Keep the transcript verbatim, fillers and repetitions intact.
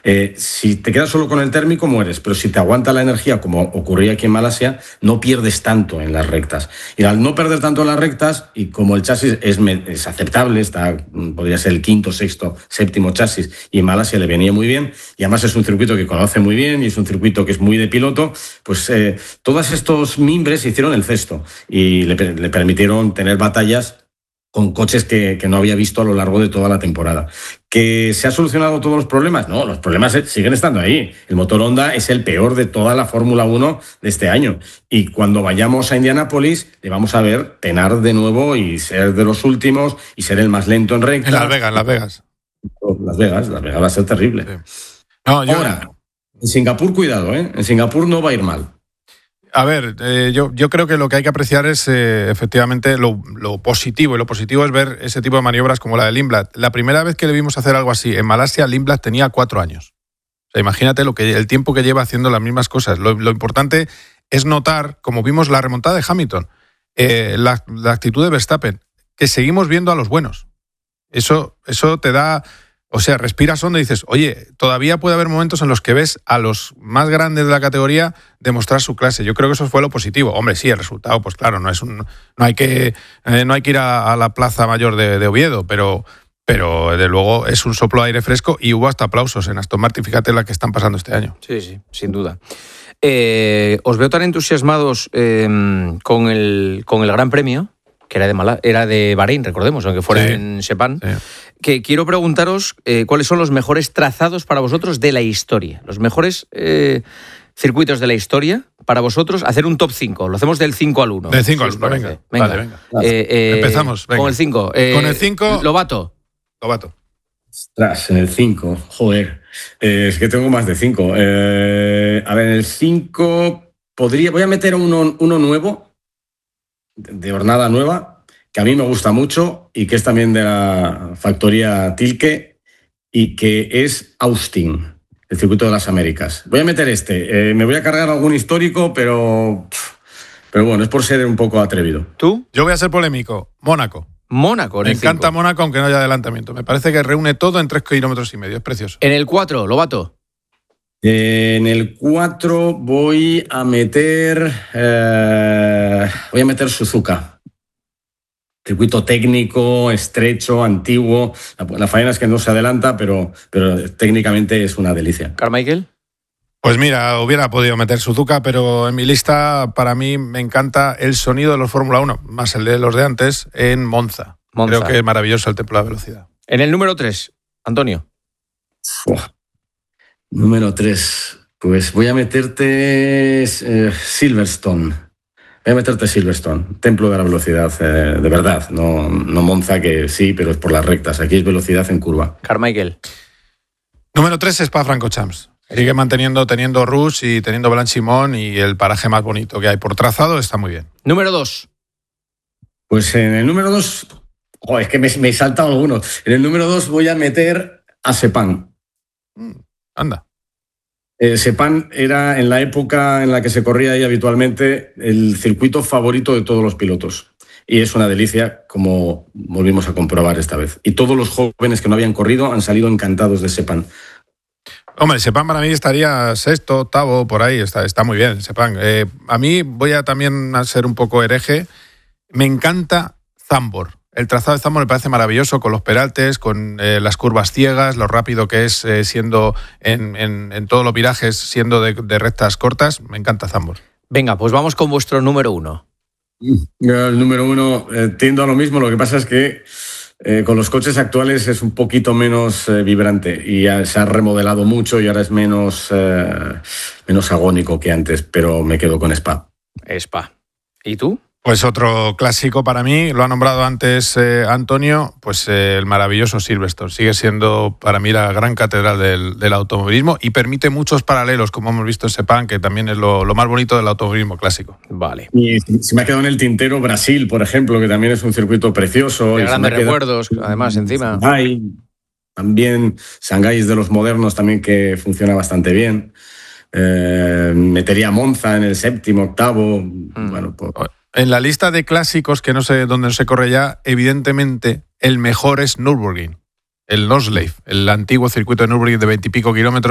Eh, si te quedas solo con el térmico, mueres, pero si te aguanta la energía, como ocurría aquí en Malasia, no pierdes tanto en las rectas. Y al no perder tanto en las rectas, y como el chasis es, es aceptable, está, podría ser el quinto, sexto, séptimo chasis, y en Malasia le venía muy bien, y además es un circuito que conoce muy bien, y es un circuito que es muy de piloto, pues eh, todos estos mimbres hicieron el cesto, y le, le permitieron tener batallas con coches que, que no había visto a lo largo de toda la temporada. ¿Que se han solucionado todos los problemas? No, los problemas siguen estando ahí. El motor Honda es el peor de toda la Fórmula uno de este año. Y cuando vayamos a Indianápolis, le vamos a ver penar de nuevo y ser de los últimos y ser el más lento en recta. En Las Vegas, en Las Vegas. Las Vegas, Las Vegas va a ser terrible. Sí. No, yo... Ahora, en Singapur, cuidado, ¿eh? En Singapur no va a ir mal. A ver, eh, yo, yo creo que lo que hay que apreciar es eh, efectivamente lo, lo positivo, y lo positivo es ver ese tipo de maniobras como la de Lindblad. La primera vez que le vimos hacer algo así en Malasia, Lindblad tenía cuatro años. O sea, imagínate lo que, el tiempo que lleva haciendo las mismas cosas. Lo, lo importante es notar, como vimos la remontada de Hamilton, eh, la, la actitud de Verstappen, que seguimos viendo a los buenos. Eso, eso te da... O sea, respiras hondo y dices, oye, todavía puede haber momentos en los que ves a los más grandes de la categoría demostrar su clase. Yo creo que eso fue lo positivo. Hombre, sí, el resultado, pues claro, no es un, no hay que, eh, no hay que ir a, a la Plaza Mayor de, de Oviedo, pero, pero de luego es un soplo de aire fresco y hubo hasta aplausos en Aston Martin. Fíjate la que están pasando este año. Sí, sí, sin duda. Eh, os veo tan entusiasmados eh, con el, con el Gran Premio, que era de Mala, era de Bahrein, recordemos, aunque fuera sí, en Sepang, sí. Que quiero preguntaros eh, cuáles son los mejores trazados para vosotros de la historia, los mejores eh, circuitos de la historia para vosotros, hacer un top cinco, lo hacemos del cinco al uno. Del cinco al uno, venga. venga. Vale, venga. Eh, eh, Empezamos, venga. Con el cinco. Eh, con el cinco. Lobato. Lobato. Ostras, en el cinco, joder, eh, es que tengo más de cinco. Eh, a ver, en el cinco podría, voy a meter uno, uno nuevo, de hornada nueva, que a mí me gusta mucho y que es también de la factoría Tilke y que es Austin, el circuito de las Américas. Voy a meter este, eh, me voy a cargar algún histórico, pero, pero bueno, es por ser un poco atrevido. ¿Tú? Yo voy a ser polémico, Mónaco. Mónaco, en Me el encanta cinco. Mónaco, aunque no haya adelantamiento. Me parece que reúne todo en tres kilómetros y medio, es precioso. En el cuatro, Lobato. Eh, en el cuatro voy a meter, eh, voy a meter Suzuka. Circuito técnico, estrecho, antiguo. La, la faena es que no se adelanta, pero, pero técnicamente es una delicia. Carmichael. Pues mira, hubiera podido meter Suzuka, pero en mi lista, para mí, me encanta el sonido de los Fórmula uno, más el de los de antes, en Monza. Monza. Creo que es maravilloso el Templo de la Velocidad. En el número tres, Antonio. Uf. Número tres. Pues voy a meterte eh, Silverstone. Voy a meterte Silverstone, Templo de la Velocidad, eh, de verdad. No, no Monza, que sí, pero es por las rectas. Aquí es velocidad en curva. Carmichael. Número tres, Spa-Francorchamps. Sigue manteniendo, teniendo Rouge y teniendo Blanchimont y el paraje más bonito que hay por trazado está muy bien. Número dos. Pues en el número dos, oh, es que me, me he saltado algunos. En el número dos voy a meter a Sepang. Mm, anda. Eh, Sepang era, en la época en la que se corría ahí habitualmente, el circuito favorito de todos los pilotos. Y es una delicia, como volvimos a comprobar esta vez. Y todos los jóvenes que no habían corrido han salido encantados de Sepang. Hombre, Sepang para mí estaría sexto, octavo, por ahí, está, está muy bien, Sepang. Eh, a mí voy a también a ser un poco hereje. Me encanta Zandvoort. El trazado de Zandvoort me parece maravilloso, con los peraltes, con eh, las curvas ciegas, lo rápido que es eh, siendo en, en, en todos los virajes, siendo de, de rectas cortas. Me encanta Zandvoort. Venga, pues vamos con vuestro número uno. El número uno, eh, tiendo a lo mismo, lo que pasa es que eh, con los coches actuales es un poquito menos eh, vibrante y ya se ha remodelado mucho y ahora es menos, eh, menos agónico que antes, pero me quedo con Spa. Spa. ¿Y tú? Pues otro clásico para mí, lo ha nombrado antes eh, Antonio, pues eh, el maravilloso Silverstone. Sigue siendo para mí la gran catedral del, del automovilismo y permite muchos paralelos, como hemos visto en Sepang, que también es lo, lo más bonito del automovilismo clásico. Vale. Y se me ha quedado en el tintero Brasil, por ejemplo, que también es un circuito precioso. De y grandes quedado... recuerdos, además, encima. Shanghái, también Shanghái es de los modernos también que funciona bastante bien. Eh, metería Monza en el séptimo, octavo. Mm. Bueno, pues... En la lista de clásicos que no sé dónde no se corre ya, evidentemente el mejor es Nürburgring, el Nordschleife, el antiguo circuito de Nürburgring de veintipico kilómetros.